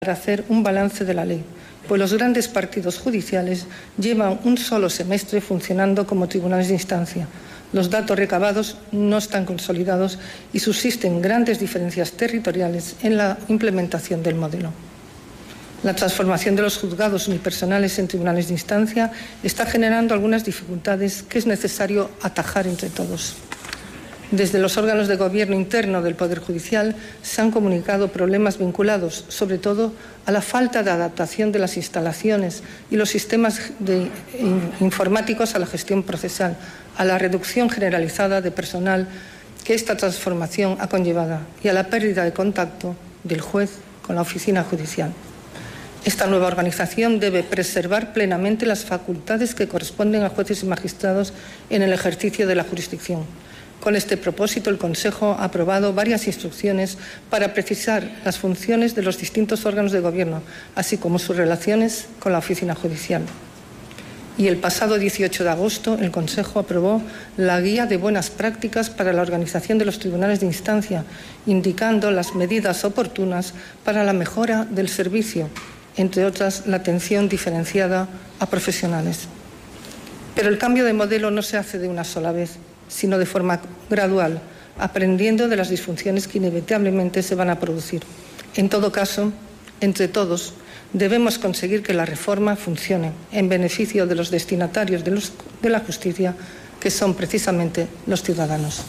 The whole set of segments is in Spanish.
para hacer un balance de la ley, pues los grandes partidos judiciales llevan un solo semestre funcionando como tribunales de instancia. Los datos recabados no están consolidados y subsisten grandes diferencias territoriales en la implementación del modelo. La transformación de los juzgados unipersonales en tribunales de instancia está generando algunas dificultades que es necesario atajar entre todos. Desde los órganos de gobierno interno del Poder Judicial se han comunicado problemas vinculados, sobre todo, a la falta de adaptación de las instalaciones y los sistemas informáticos a la gestión procesal, a la reducción generalizada de personal que esta transformación ha conllevado y a la pérdida de contacto del juez con la oficina judicial. Esta nueva organización debe preservar plenamente las facultades que corresponden a jueces y magistrados en el ejercicio de la jurisdicción. Con este propósito, el Consejo ha aprobado varias instrucciones para precisar las funciones de los distintos órganos de gobierno, así como sus relaciones con la oficina judicial. Y el pasado 18 de agosto, el Consejo aprobó la Guía de Buenas Prácticas para la organización de los tribunales de instancia, indicando las medidas oportunas para la mejora del servicio, entre otras, la atención diferenciada a profesionales. Pero el cambio de modelo no se hace de una sola vez, sino de forma gradual, aprendiendo de las disfunciones que inevitablemente se van a producir. En todo caso, entre todos, debemos conseguir que la reforma funcione en beneficio de los destinatarios de la justicia, que son precisamente los ciudadanos.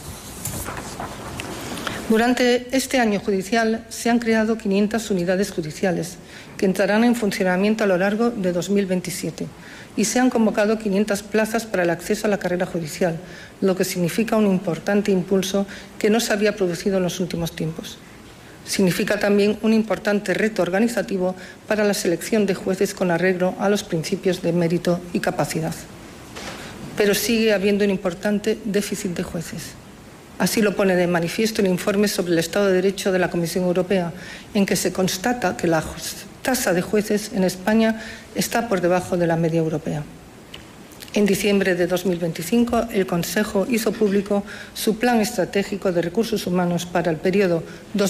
Durante este año judicial se han creado 500 unidades judiciales que entrarán en funcionamiento a lo largo de 2027 y se han convocado 500 plazas para el acceso a la carrera judicial, lo que significa un importante impulso que no se había producido en los últimos tiempos. Significa también un importante reto organizativo para la selección de jueces con arreglo a los principios de mérito y capacidad. Pero sigue habiendo un importante déficit de jueces. Así lo pone de manifiesto el informe sobre el Estado de Derecho de la Comisión Europea, en que se constata que la tasa de jueces en España está por debajo de la media europea. En diciembre de 2025, el Consejo hizo público su Plan Estratégico de Recursos Humanos para el periodo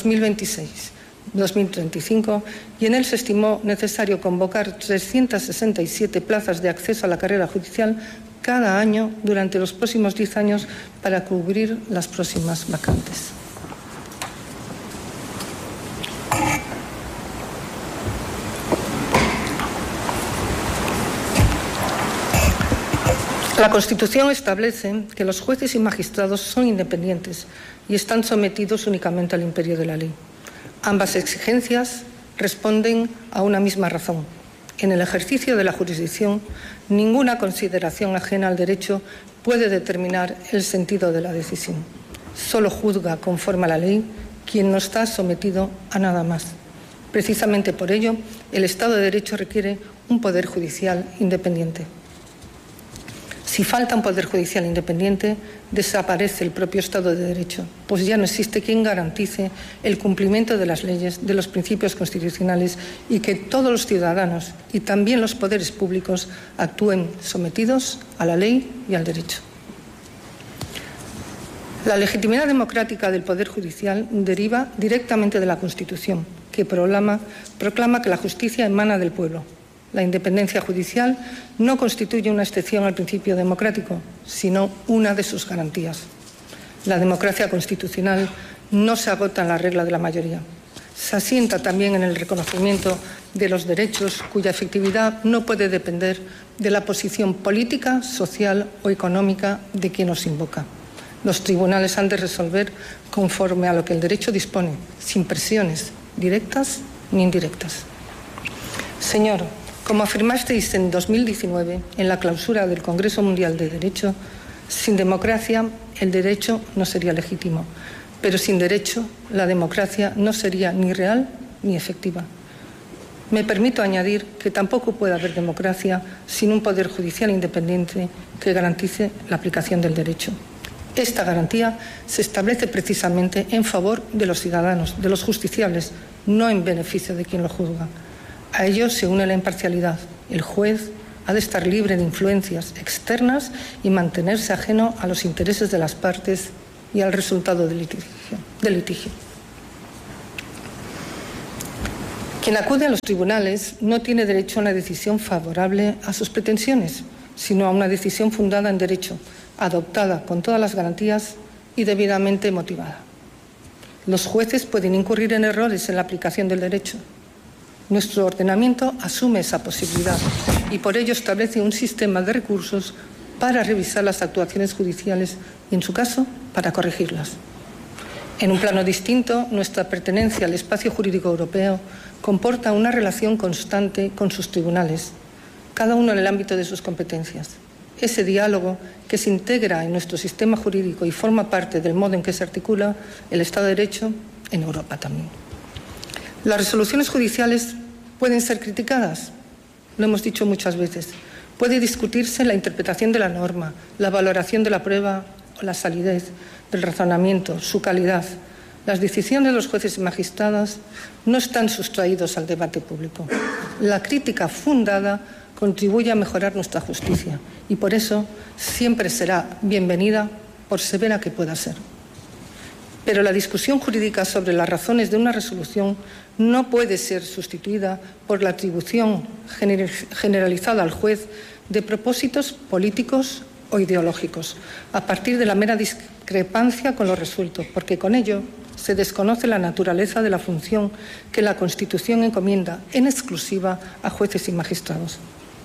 2026-2035 y en él se estimó necesario convocar 367 plazas de acceso a la carrera judicial cada año durante los próximos 10 años para cubrir las próximas vacantes. La Constitución establece que los jueces y magistrados son independientes y están sometidos únicamente al imperio de la ley. Ambas exigencias responden a una misma razón. En el ejercicio de la jurisdicción, ninguna consideración ajena al derecho puede determinar el sentido de la decisión. Solo juzga conforme a la ley quien no está sometido a nada más. Precisamente por ello, el Estado de Derecho requiere un poder judicial independiente. Si falta un poder judicial independiente, desaparece el propio Estado de Derecho, pues ya no existe quien garantice el cumplimiento de las leyes, de los principios constitucionales y que todos los ciudadanos y también los poderes públicos actúen sometidos a la ley y al derecho. La legitimidad democrática del Poder Judicial deriva directamente de la Constitución, que proclama que la justicia emana del pueblo. La independencia judicial no constituye una excepción al principio democrático, sino una de sus garantías. La democracia constitucional no se agota en la regla de la mayoría. Se asienta también en el reconocimiento de los derechos cuya efectividad no puede depender de la posición política, social o económica de quien los invoca. Los tribunales han de resolver conforme a lo que el derecho dispone, sin presiones directas ni indirectas. Señor, como afirmasteis en 2019, en la clausura del Congreso Mundial de Derecho, sin democracia el derecho no sería legítimo, pero sin derecho la democracia no sería ni real ni efectiva. Me permito añadir que tampoco puede haber democracia sin un poder judicial independiente que garantice la aplicación del derecho. Esta garantía se establece precisamente en favor de los ciudadanos, de los justiciables, no en beneficio de quien lo juzga. A ello se une la imparcialidad. El juez ha de estar libre de influencias externas y mantenerse ajeno a los intereses de las partes y al resultado del litigio. Quien acude a los tribunales no tiene derecho a una decisión favorable a sus pretensiones, sino a una decisión fundada en derecho, adoptada con todas las garantías y debidamente motivada. Los jueces pueden incurrir en errores en la aplicación del derecho. Nuestro ordenamiento asume esa posibilidad y por ello establece un sistema de recursos para revisar las actuaciones judiciales y, en su caso, para corregirlas. En un plano distinto, nuestra pertenencia al espacio jurídico europeo comporta una relación constante con sus tribunales, cada uno en el ámbito de sus competencias. Ese diálogo que se integra en nuestro sistema jurídico y forma parte del modo en que se articula el Estado de Derecho en Europa también. Las resoluciones judiciales pueden ser criticadas, lo hemos dicho muchas veces. Puede discutirse la interpretación de la norma, la valoración de la prueba o la solidez del razonamiento, su calidad. Las decisiones de los jueces y magistrados no están sustraídos al debate público. La crítica fundada contribuye a mejorar nuestra justicia y por eso siempre será bienvenida, por severa que pueda ser. Pero la discusión jurídica sobre las razones de una resolución no puede ser sustituida por la atribución generalizada al juez de propósitos políticos o ideológicos, a partir de la mera discrepancia con lo resuelto, porque con ello se desconoce la naturaleza de la función que la Constitución encomienda en exclusiva a jueces y magistrados.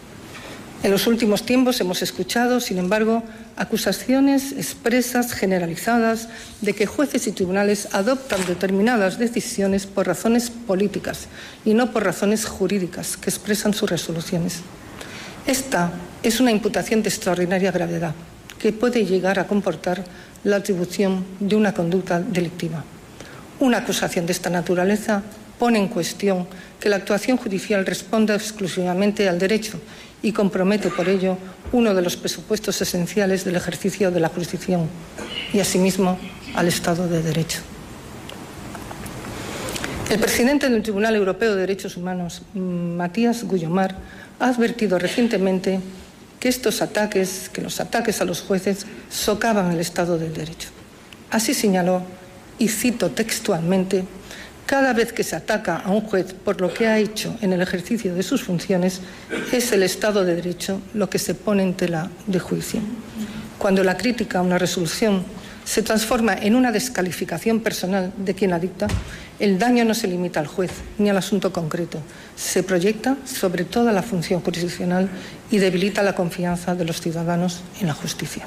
En los últimos tiempos hemos escuchado, sin embargo, acusaciones expresas, generalizadas, de que jueces y tribunales adoptan determinadas decisiones por razones políticas y no por razones jurídicas que expresan sus resoluciones. Esta es una imputación de extraordinaria gravedad que puede llegar a comportar la atribución de una conducta delictiva. Una acusación de esta naturaleza pone en cuestión que la actuación judicial responda exclusivamente al derecho y compromete por ello uno de los presupuestos esenciales del ejercicio de la jurisdicción y, asimismo, al Estado de Derecho. El presidente del Tribunal Europeo de Derechos Humanos, Matías Guillomar, ha advertido recientemente que los ataques a los jueces socavan el Estado del Derecho. Así señaló, y cito textualmente: cada vez que se ataca a un juez por lo que ha hecho en el ejercicio de sus funciones, es el Estado de Derecho lo que se pone en tela de juicio. Cuando la crítica a una resolución se transforma en una descalificación personal de quien la dicta, el daño no se limita al juez ni al asunto concreto, se proyecta sobre toda la función jurisdiccional y debilita la confianza de los ciudadanos en la justicia.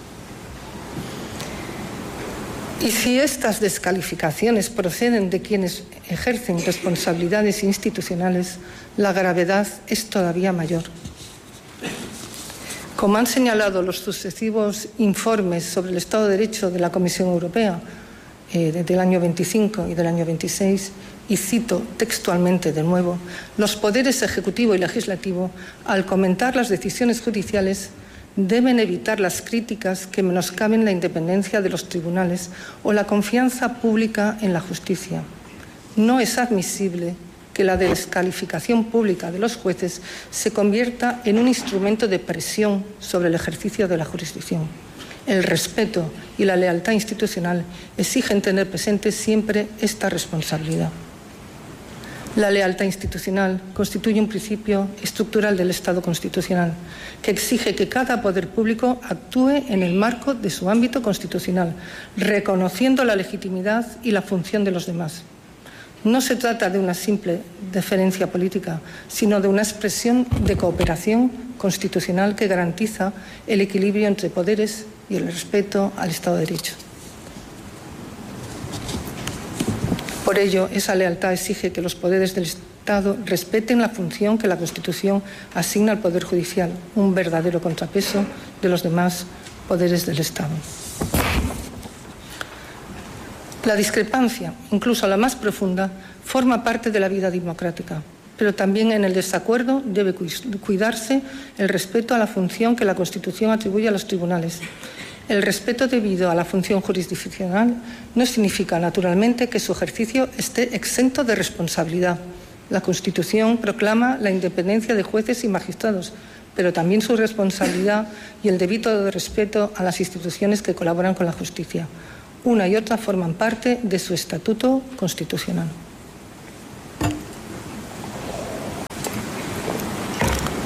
Y si estas descalificaciones proceden de quienes ejercen responsabilidades institucionales, la gravedad es todavía mayor. Como han señalado los sucesivos informes sobre el Estado de Derecho de la Comisión Europea del año 25 y del año 26, y cito textualmente de nuevo, los poderes ejecutivo y legislativo, al comentar las decisiones judiciales, deben evitar las críticas que menoscaben la independencia de los tribunales o la confianza pública en la justicia. No es admisible que la descalificación pública de los jueces se convierta en un instrumento de presión sobre el ejercicio de la jurisdicción. El respeto y la lealtad institucional exigen tener presente siempre esta responsabilidad. La lealtad institucional constituye un principio estructural del Estado constitucional que exige que cada poder público actúe en el marco de su ámbito constitucional, reconociendo la legitimidad y la función de los demás. No se trata de una simple deferencia política, sino de una expresión de cooperación constitucional que garantiza el equilibrio entre poderes y el respeto al Estado de Derecho. Por ello, esa lealtad exige que los poderes del Estado respeten la función que la Constitución asigna al Poder Judicial, un verdadero contrapeso de los demás poderes del Estado. La discrepancia, incluso la más profunda, forma parte de la vida democrática, pero también en el desacuerdo debe cuidarse el respeto a la función que la Constitución atribuye a los tribunales. El respeto debido a la función jurisdiccional no significa, naturalmente, que su ejercicio esté exento de responsabilidad. La Constitución proclama la independencia de jueces y magistrados, pero también su responsabilidad y el debido respeto a las instituciones que colaboran con la justicia. Una y otra forman parte de su estatuto constitucional.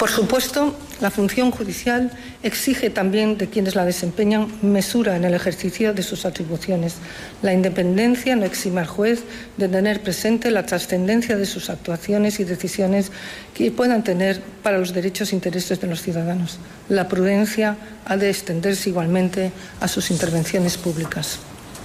Por supuesto, la función judicial exige también de quienes la desempeñan mesura en el ejercicio de sus atribuciones. La independencia no exime al juez de tener presente la trascendencia de sus actuaciones y decisiones que puedan tener para los derechos e intereses de los ciudadanos. La prudencia ha de extenderse igualmente a sus intervenciones públicas.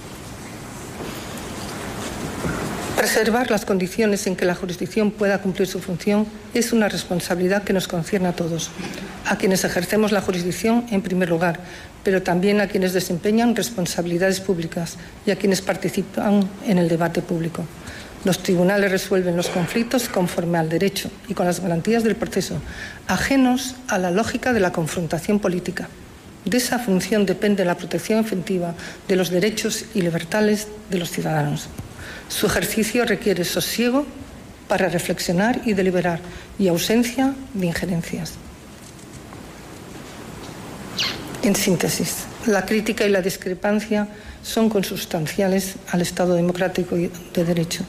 Preservar las condiciones en que la jurisdicción pueda cumplir su función es una responsabilidad que nos concierne a todos, a quienes ejercemos la jurisdicción en primer lugar, pero también a quienes desempeñan responsabilidades públicas y a quienes participan en el debate público. Los tribunales resuelven los conflictos conforme al derecho y con las garantías del proceso, ajenos a la lógica de la confrontación política. De esa función depende la protección efectiva de los derechos y libertades de los ciudadanos. Su ejercicio requiere sosiego para reflexionar y deliberar y ausencia de injerencias. En síntesis, la crítica y la discrepancia son consustanciales al Estado democrático y de derecho.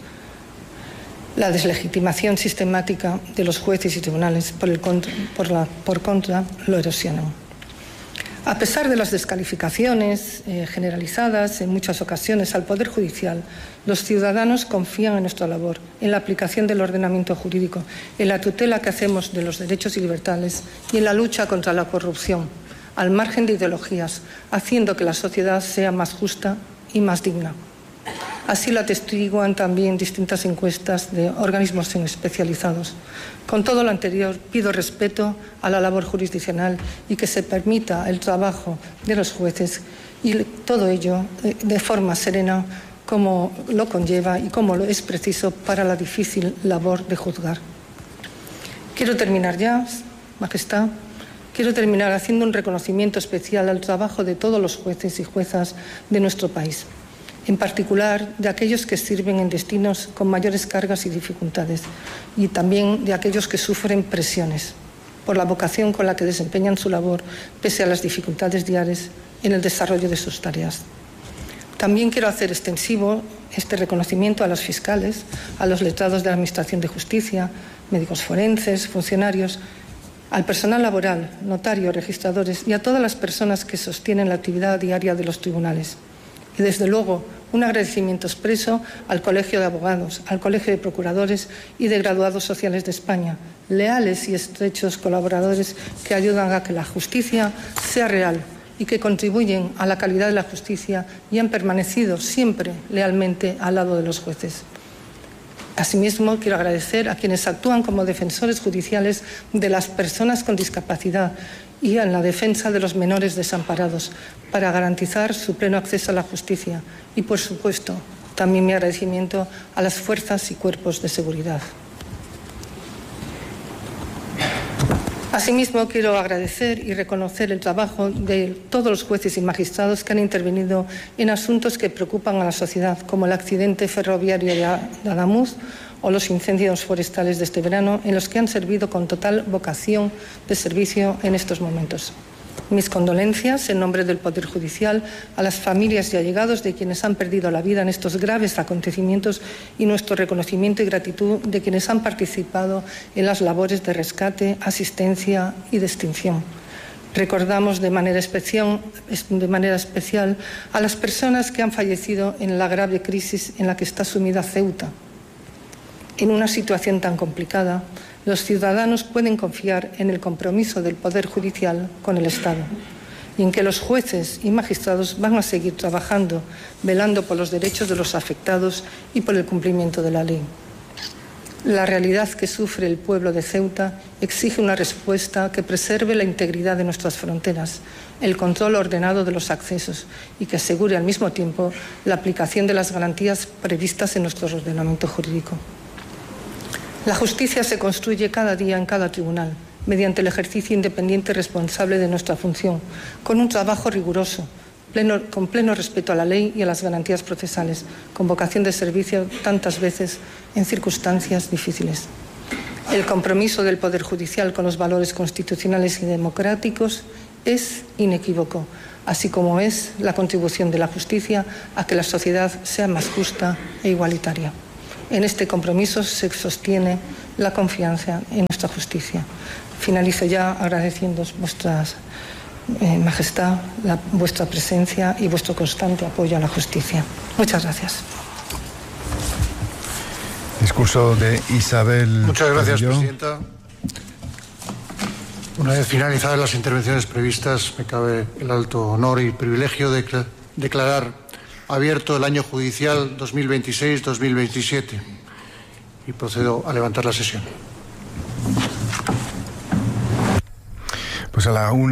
La deslegitimación sistemática de los jueces y tribunales, por contra, lo erosionan. A pesar de las descalificaciones generalizadas en muchas ocasiones al Poder Judicial, los ciudadanos confían en nuestra labor, en la aplicación del ordenamiento jurídico, en la tutela que hacemos de los derechos y libertades y en la lucha contra la corrupción, al margen de ideologías, haciendo que la sociedad sea más justa y más digna. Así lo atestiguan también distintas encuestas de organismos especializados. Con todo lo anterior, pido respeto a la labor jurisdiccional y que se permita el trabajo de los jueces y todo ello de forma serena como lo conlleva y como lo es preciso para la difícil labor de juzgar. Quiero terminar ya, Majestad. Quiero terminar haciendo un reconocimiento especial al trabajo de todos los jueces y juezas de nuestro país, en particular de aquellos que sirven en destinos con mayores cargas y dificultades, y también de aquellos que sufren presiones por la vocación con la que desempeñan su labor, pese a las dificultades diarias en el desarrollo de sus tareas. También quiero hacer extensivo este reconocimiento a los fiscales, a los letrados de la Administración de Justicia, médicos forenses, funcionarios, al personal laboral, notarios, registradores y a todas las personas que sostienen la actividad diaria de los tribunales. Y, desde luego, un agradecimiento expreso al Colegio de Abogados, al Colegio de Procuradores y de Graduados Sociales de España, leales y estrechos colaboradores que ayudan a que la justicia sea real y que contribuyen a la calidad de la justicia y han permanecido siempre lealmente al lado de los jueces. Asimismo, quiero agradecer a quienes actúan como defensores judiciales de las personas con discapacidad y en la defensa de los menores desamparados para garantizar su pleno acceso a la justicia y, por supuesto, también mi agradecimiento a las fuerzas y cuerpos de seguridad. Asimismo, quiero agradecer y reconocer el trabajo de todos los jueces y magistrados que han intervenido en asuntos que preocupan a la sociedad, como el accidente ferroviario de Adamuz o los incendios forestales de este verano, en los que han servido con total vocación de servicio en estos momentos. Mis condolencias en nombre del Poder Judicial a las familias y allegados de quienes han perdido la vida en estos graves acontecimientos y nuestro reconocimiento y gratitud de quienes han participado en las labores de rescate, asistencia y de extinción. Recordamos de manera especial a las personas que han fallecido en la grave crisis en la que está sumida Ceuta. En una situación tan complicada, los ciudadanos pueden confiar en el compromiso del Poder Judicial con el Estado y en que los jueces y magistrados van a seguir trabajando, velando por los derechos de los afectados y por el cumplimiento de la ley. La realidad que sufre el pueblo de Ceuta exige una respuesta que preserve la integridad de nuestras fronteras, el control ordenado de los accesos y que asegure al mismo tiempo la aplicación de las garantías previstas en nuestro ordenamiento jurídico. La justicia se construye cada día en cada tribunal, mediante el ejercicio independiente y responsable de nuestra función, con un trabajo riguroso, con pleno respeto a la ley y a las garantías procesales, con vocación de servicio tantas veces en circunstancias difíciles. El compromiso del Poder Judicial con los valores constitucionales y democráticos es inequívoco, así como es la contribución de la justicia a que la sociedad sea más justa e igualitaria. En este compromiso se sostiene la confianza en nuestra justicia. Finalizo ya agradeciéndoos vuestras Majestad, vuestra presencia y vuestro constante apoyo a la justicia. Muchas gracias. Discurso de Isabel. Muchas gracias, Perelló. Presidenta. Una vez finalizadas las intervenciones previstas, me cabe el alto honor y privilegio de declarar abierto el año judicial 2026-2027 y procedo a levantar la sesión. Pues a la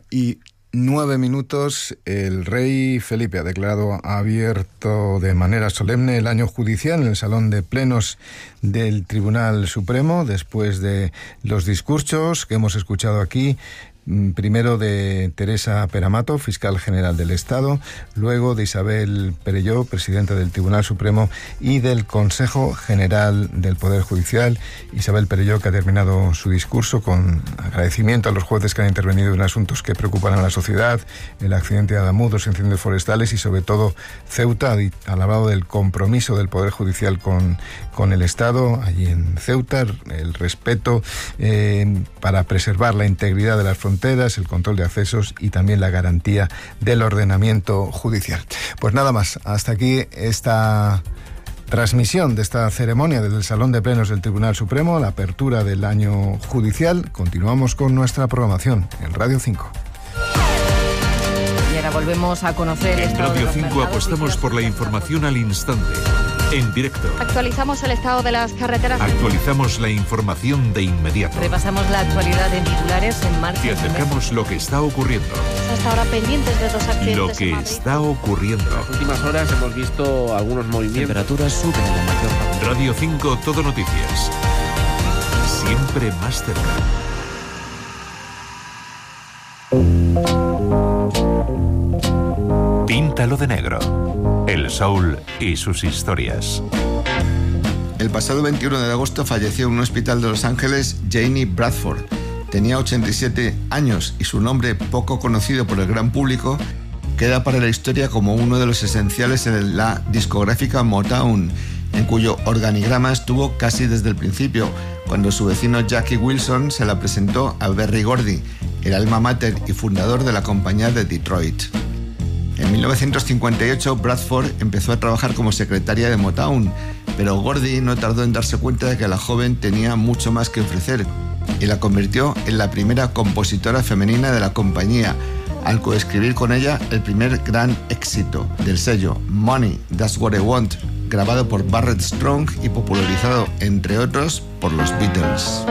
1:09, el rey Felipe ha declarado abierto de manera solemne el año judicial en el Salón de Plenos del Tribunal Supremo, después de los discursos que hemos escuchado aquí. Primero de Teresa Peramato, fiscal general del Estado, luego de Isabel Perelló, presidenta del Tribunal Supremo, y del Consejo General del Poder Judicial. Isabel Perelló, que ha terminado su discurso con agradecimiento a los jueces que han intervenido en asuntos que preocupan a la sociedad, el accidente de Adamuz, los incendios forestales y sobre todo Ceuta. Ha hablado del compromiso del Poder Judicial con el Estado allí en Ceuta, el respeto para preservar la integridad de las fronteras, el control de accesos y también la garantía del ordenamiento judicial. Pues nada más, hasta aquí esta transmisión de esta ceremonia desde el Salón de Plenos del Tribunal Supremo, la apertura del año judicial. Continuamos con nuestra programación en Radio 5. Y ahora volvemos a conocer el En estado de Radio los 5 mercados apostamos y por la información al instante, en directo. Actualizamos el estado de las carreteras. Actualizamos la información de inmediato. repasamos la actualidad en titulares en marcha. Y acercamos lo que está ocurriendo. Hasta ahora pendientes de dos accidentes Lo en que Madrid. está ocurriendo. En las últimas horas hemos visto algunos movimientos. Temperaturas suben en la mayor parte. Radio 5 Todo Noticias. Siempre más cerca. Píntalo de negro. El soul y sus historias. El pasado 21 de agosto falleció en un hospital de Los Ángeles Janie Bradford. Tenía 87 años y su nombre, poco conocido por el gran público, queda para la historia como uno de los esenciales en la discográfica Motown, en cuyo organigrama estuvo casi desde el principio, cuando su vecino Jackie Wilson se la presentó a Berry Gordy, el alma mater y fundador de la compañía de Detroit. En 1958, Bradford empezó a trabajar como secretaria de Motown, pero Gordy no tardó en darse cuenta de que la joven tenía mucho más que ofrecer y la convirtió en la primera compositora femenina de la compañía, al coescribir con ella el primer gran éxito del sello, Money, That's What I Want, grabado por Barrett Strong y popularizado, entre otros, por los Beatles.